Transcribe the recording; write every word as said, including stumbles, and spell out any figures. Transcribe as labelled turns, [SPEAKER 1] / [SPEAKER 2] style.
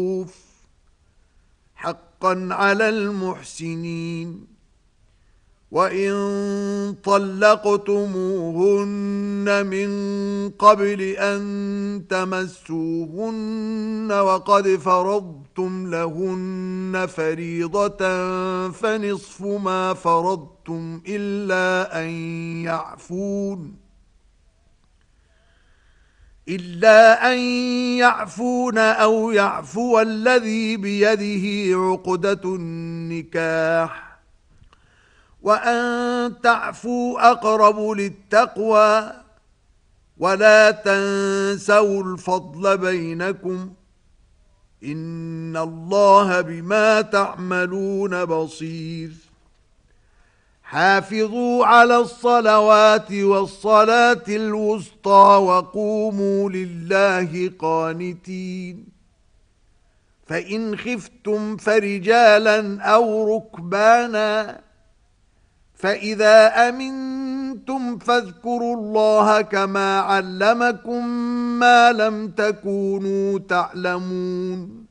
[SPEAKER 1] حقا على المحسنين. وإن طلقتموهن من قبل أن تمسوهن وقد فرضتم لهن فريضة فنصف ما فرضتم إلا أن يعفون إلا أن يعفون أو يعفو الذي بيده عقدة النكاح وأن تعفوا أقرب للتقوى ولا تنسوا الفضل بينكم إن الله بما تعملون بصير. حافظوا على الصلوات والصلاة الوسطى وقوموا لله قانتين. فإن خفتم فرجالا أو ركبانا فإذا أمنتم فاذكروا الله كما علمكم ما لم تكونوا تعلمون.